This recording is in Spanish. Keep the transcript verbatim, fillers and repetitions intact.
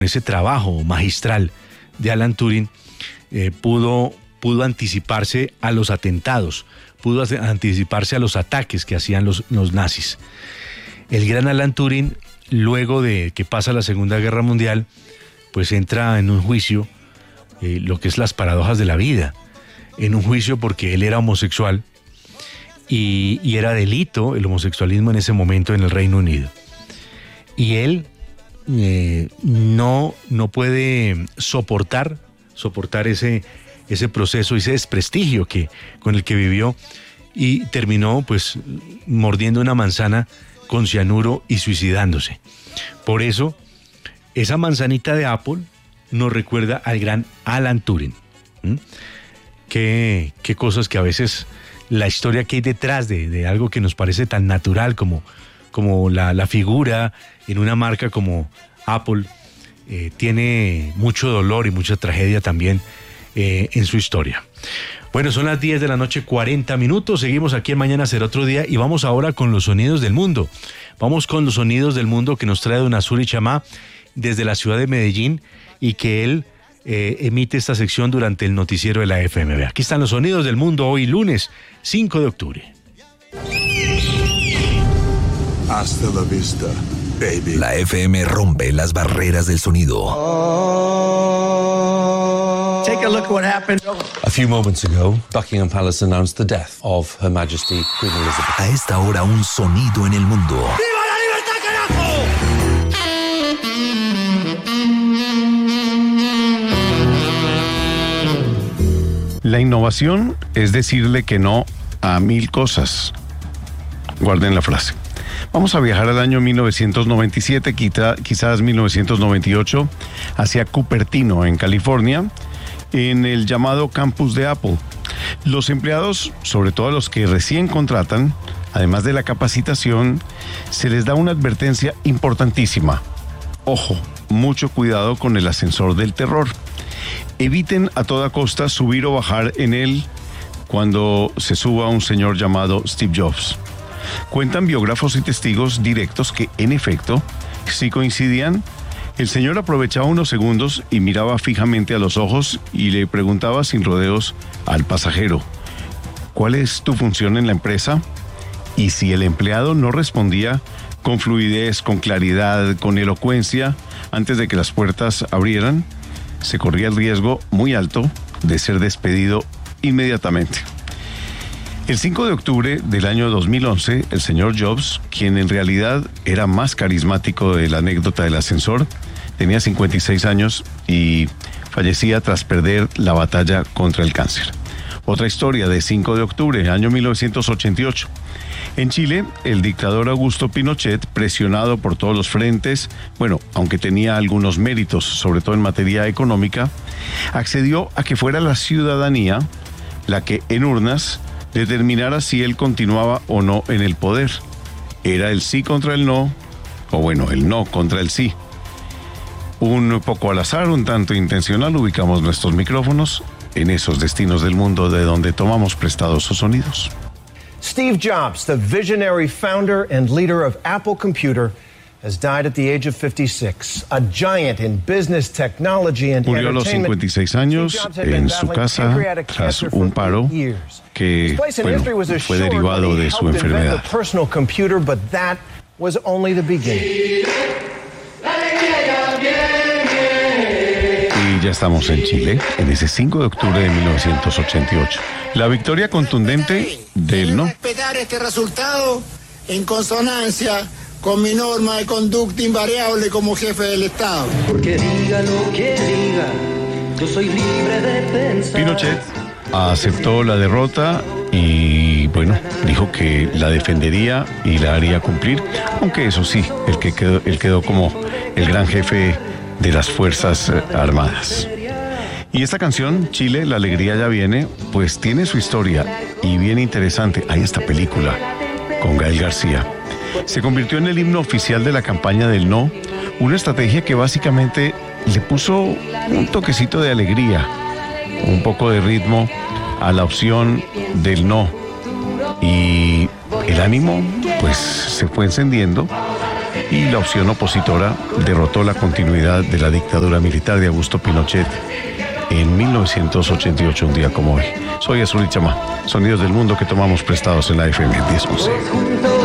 ese trabajo magistral de Alan Turing, eh, pudo, pudo anticiparse a los atentados, pudo anticiparse a los ataques que hacían los, los nazis. El gran Alan Turing, luego de que pasa la Segunda Guerra Mundial, pues entra en un juicio, eh, lo que es las paradojas de la vida, en un juicio porque él era homosexual y, y era delito el homosexualismo en ese momento en el Reino Unido. Y él eh, no, no puede soportar, soportar ese, ese proceso, ese desprestigio que, con el que vivió, y terminó pues mordiendo una manzana con cianuro y suicidándose. Por eso, esa manzanita de Apple nos recuerda al gran Alan Turing. ¿Mm? Qué, qué cosas que a veces la historia que hay detrás de, de algo que nos parece tan natural como, como la, la figura en una marca como Apple, eh, tiene mucho dolor y mucha tragedia también eh, en su historia. Bueno, son las diez de la noche, cuarenta minutos. Seguimos aquí en Mañana Será Otro Día y vamos ahora con los sonidos del mundo. Vamos con los sonidos del mundo que nos trae don Azuri Chamá desde la ciudad de Medellín y que él eh, emite esta sección durante el noticiero de la F M B. Aquí están los sonidos del mundo hoy lunes cinco de octubre. Hasta la vista, baby. La F M rompe las barreras del sonido. Take a look at what happened. A few moments ago, Buckingham Palace announced the death of Her Majesty Queen Elizabeth. A esta hora, un sonido en el mundo. ¡Viva la libertad, carajo! La innovación es decirle que no a mil cosas. Guarden la frase. Vamos a viajar al año mil novecientos noventa y siete, quizás mil novecientos noventa y ocho, hacia Cupertino, en California, en el llamado campus de Apple. Los empleados, sobre todo los que recién contratan, además de la capacitación, se les da una advertencia importantísima. Ojo, mucho cuidado con el ascensor del terror. Eviten a toda costa subir o bajar en él cuando se suba un señor llamado Steve Jobs. Cuentan biógrafos y testigos directos que, en efecto, sí coincidían. El señor aprovechaba unos segundos y miraba fijamente a los ojos y le preguntaba sin rodeos al pasajero: ¿cuál es tu función en la empresa? Y si el empleado no respondía con fluidez, con claridad, con elocuencia, antes de que las puertas abrieran, se corría el riesgo muy alto de ser despedido inmediatamente. El cinco de octubre del año dos mil once, el señor Jobs, quien en realidad era más carismático de la anécdota del ascensor, tenía cincuenta y seis años y fallecía tras perder la batalla contra el cáncer. Otra historia de cinco de octubre, año mil novecientos ochenta y ocho. En Chile, el dictador Augusto Pinochet, presionado por todos los frentes, bueno, aunque tenía algunos méritos, sobre todo en materia económica, accedió a que fuera la ciudadanía la que en urnas determinara si él continuaba o no en el poder. Era el sí contra el no, o bueno, el no contra el sí. Un poco al azar, un tanto intencional, ubicamos nuestros micrófonos en esos destinos del mundo de donde tomamos prestados sus sonidos. Steve Jobs, the visionary founder and leader of Apple Computer, has died at the age of fifty-six. A giant in business, technology and Murió a los cincuenta y seis años en su casa tras un paro que, bueno, fue derivado de su enfermedad. Y ya estamos en Chile, en ese cinco de octubre de mil novecientos ochenta y ocho. La victoria contundente del no. Respetar este resultado en consonancia con mi norma de conducta invariable como jefe del Estado. Porque diga lo que diga, yo soy libre de pensar. Pinochet aceptó la derrota y, bueno, dijo que la defendería y la haría cumplir, aunque eso sí, el que quedó, él quedó como el gran jefe de las Fuerzas Armadas. Y esta canción, Chile, la alegría ya viene, pues tiene su historia y bien interesante. Hay esta película con Gael García. Se convirtió en el himno oficial de la campaña del no, una estrategia que básicamente le puso un toquecito de alegría, un poco de ritmo a la opción del no. Y el ánimo, pues, se fue encendiendo y la opción opositora derrotó la continuidad de la dictadura militar de Augusto Pinochet en mil novecientos ochenta y ocho, un día como hoy. Soy Azul y Chama, sonidos del mundo que tomamos prestados en la F M diez once.